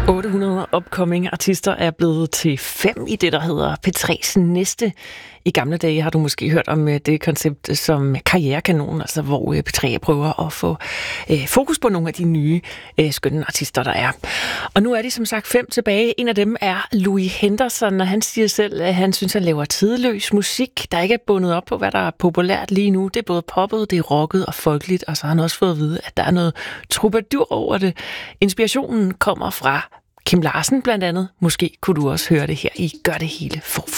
800 upcoming artister er blevet til 5 i det, der hedder P3's næste. I gamle dage har du måske hørt om det koncept som karrierekanon, altså hvor P3 prøver at få fokus på nogle af de nye skønne artister, der er. Og nu er de som sagt 5 tilbage. En af dem er Louis Henderson, og han siger selv, at han synes, han laver tidløs musik, der ikke er bundet op på, hvad der er populært lige nu. Det er både poppet, det er rocket og folkeligt, og så har han også fået at vide, at der er noget troubadour over det. Inspirationen kommer fra Kim Larsen blandt andet. Måske kunne du også høre det her i Gør det hele forfra.